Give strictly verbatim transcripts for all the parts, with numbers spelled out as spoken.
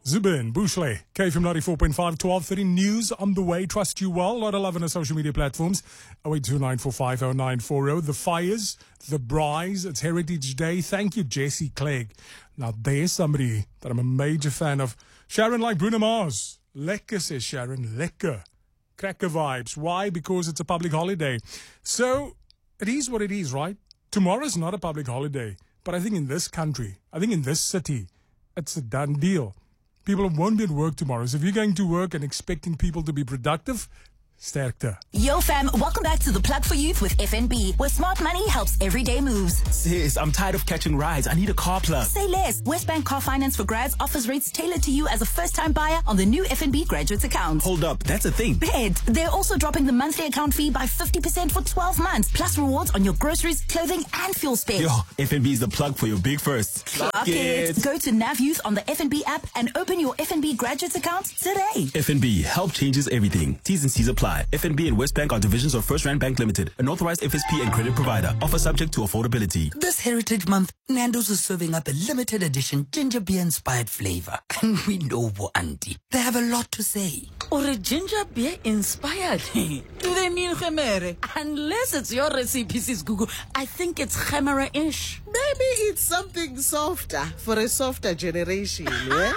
Zubin, Bushle, K F M ninety-four point five, twelve thirty news on the way. Trust you well. A lot of love on our social media platforms. oh eight two nine four five oh nine four oh. The fires, the braais, it's Heritage Day. Thank you, Jesse Clegg. Now, there's somebody that I'm a major fan of. Sharon like Bruno Mars. Lekker, says Sharon. Lekker. Cracker vibes. Why? Because it's a public holiday. So, it is what it is, right? Tomorrow's not a public holiday. But I think in this country, I think in this city, it's a done deal. People won't be at work tomorrow. So if you're going to work and expecting people to be productive, sterkte. Yo fam, welcome back to The Plug for Youth with F N B, where smart money helps everyday moves. Sis, I'm tired of catching rides. I need a car plug. Say less. Westbank Car Finance for Grads offers rates tailored to you as a first-time buyer on the new F N B graduate account. Hold up, that's a thing. Bet. They're also dropping the monthly account fee by fifty percent for twelve months, plus rewards on your groceries, clothing, and fuel spend. Yo, F N B is the plug for your big first. Plug it. Go to Nav Youth on the F N B app and open your F N B graduates account today. F N B, help changes everything. T's and C's apply. F N B and Westbank are divisions of First Rand Bank Limited, an authorized F S P and credit provider. Offer subject to affordability. This Heritage Month, Nando's is serving up a limited edition ginger beer inspired flavor. And we know what auntie. They have a lot to say. Or a ginger beer inspired. Do they mean gemere? Unless it's your recipe, sis Google. I think it's gemere-ish. Maybe it's something softer for a softer generation, yeah?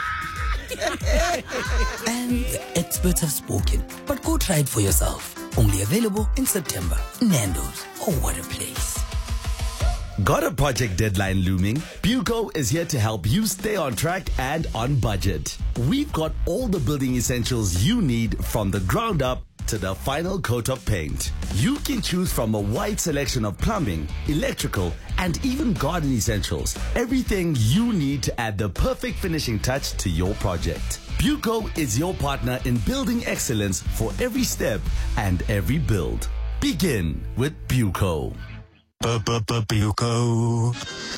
And the experts have spoken. But go try it for yourself. Only available in September. Nando's. Oh, what a place. Got a project deadline looming? Buco is here to help you stay on track and on budget. We've got all the building essentials you need from the ground up to the final coat of paint. You can choose from a wide selection of plumbing, electrical, and even garden essentials. Everything you need to add the perfect finishing touch to your project. Buco is your partner in building excellence for every step and every build. Begin with Buco. Buco.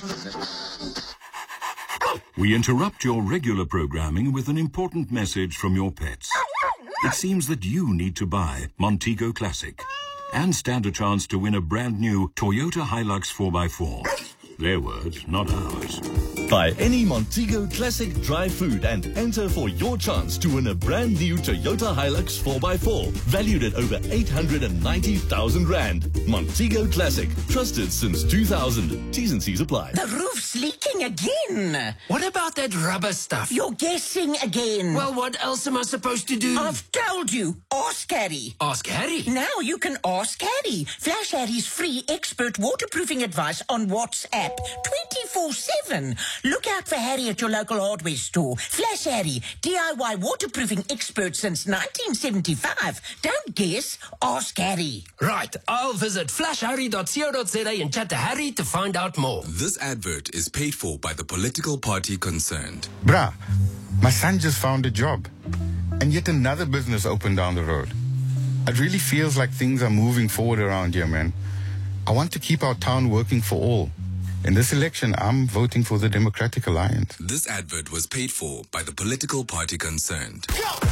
We interrupt your regular programming with an important message from your pets. It seems that you need to buy Montego Classic and stand a chance to win a brand new Toyota Hilux four by four. Their words, not ours. Buy any Montego Classic dry food and enter for your chance to win a brand new Toyota Hilux four by four, valued at over eight hundred ninety thousand rand. Montego Classic, trusted since two thousand. T's and C's apply. The roof's leaking again. What about that rubber stuff? You're guessing again. Well, what else am I supposed to do? I've told you. Ask Harry. Ask Harry? Now you can ask Harry. Flash Harry's free expert waterproofing advice on WhatsApp twenty-four seven. Look out for Harry at your local hardware store. Flash Harry, D I Y waterproofing expert since nineteen seventy-five. Don't guess, ask Harry. Right, I'll visit flash harry dot co dot za and chat to Harry to find out more. This advert is paid for by the political party concerned. Bruh, my son just found a job. And yet another business opened down the road. It really feels like things are moving forward around here, man. I want to keep our town working for all. In this election, I'm voting for the Democratic Alliance. This advert was paid for by the political party concerned.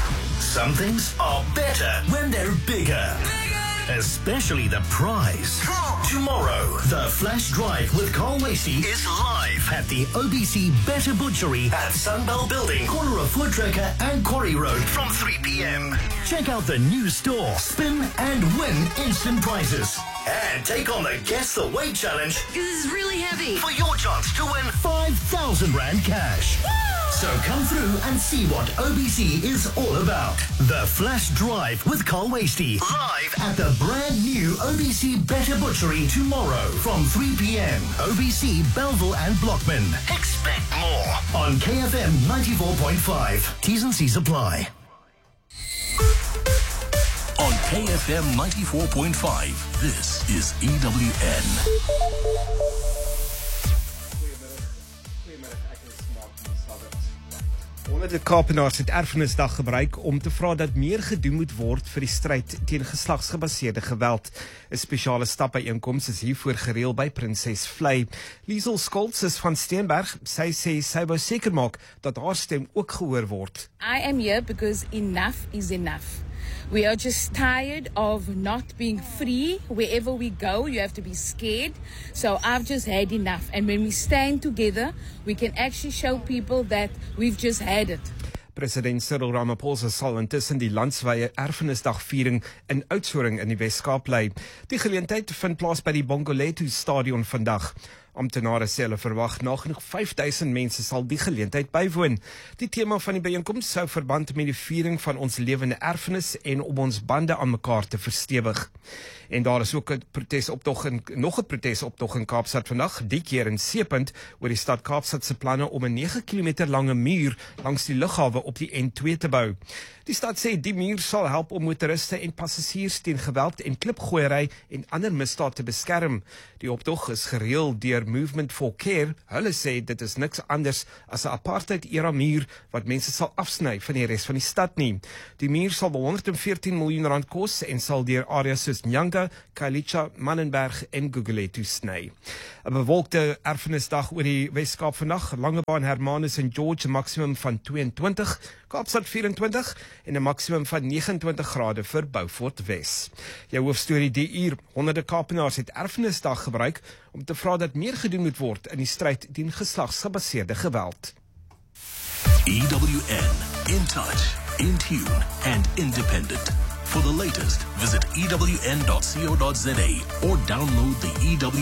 Some things are better when they're bigger. Bigger! Especially the prize. Tomorrow, the Flash Drive with Carl Wasey is live at the O B C Better Butchery at Sunbelt Building, corner of Voortrekker and Quarry Road from three p.m. Check out the new store, spin and win instant prizes. And take on the Guess the Weight Challenge. This is really heavy. For your chance to win five thousand rand cash. Woo! So come through and see what O B C is all about. The Flash Drive with Carl Wasey. Live at the brand new O B C Better Butchery tomorrow from three p.m. O B C, Belleville and Blockman. Expect more on K F M ninety-four point five. T's and C's apply. On K F M ninety-four point five, this is E W N. Honderde Kaapenaars het Erfenisdag gebruik om te vra dat meer gedoen moet word vir die stryd teen geslagsgebaseerde geweld. 'n Spesiale stapbyeenkoms is hiervoor gereël by Prinses Vlei. Liesel Skolts is van Steenberg. Sy sê sy wou seker maak dat haar stem ook gehoor word. I am here because enough is enough. We are just tired of not being free. Wherever we go, you have to be scared. So I've just had enough. And when we stand together, we can actually show people that we've just had it. President Cyril Ramaphosa sal intussen die landswye erfenisdagviering in Oudtshoorn in die Wes-Kaap lei. Die geleentheid vind plaas by die Bongolethu Stadion vandag. Amptenare sê hulle verwag nagenoeg vyf duisend mense sal die geleentheid bywoon. Die tema van die byeenkoms sou verband met die viering van ons lewende erfenis en om ons bande aan mekaar te verstewig. En daar is ook 'n protesoptog in nog 'n protesoptog in Kaapstad vandag, die keer in Seepunt, oor die stad Kaapstad se planne om 'n nege kilometer lange muur langs die lughawe op die N twee te bou. Die stad sê die muur sal help om motoriste en passasiers teen geweld en klipgooiery en ander misdaad te beskerm. Die optog is gereël deur Movement for Care. Hulle sê dit is niks anders as 'n apartheid-era muur wat mense sal afsny van die res van die stad nie. Die muur sal honderd en veertien miljoen rand kos en sal deur areas soos Nyanga, Khayelitsha, Mannenberg en Gugulethu sny. 'n Bewolkte erfenisdag oor die Wes-Kaap vandag. Langebaan, Hermanus en George, 'n maksimum van twee en twintig, Kaapstad vyf en twintig en 'n maksimum van nege en twintig grade vir Beaufort Wes. Jou hoofstorie die uur: honderde Kaapenaars het erfenisdag gebruik om te vra dat meer gedoen moet word in die stryd teen geslagsgebaseerde geweld. E W N, in touch, in tune and independent. For the latest, visit e w n dot co dot za or download the E W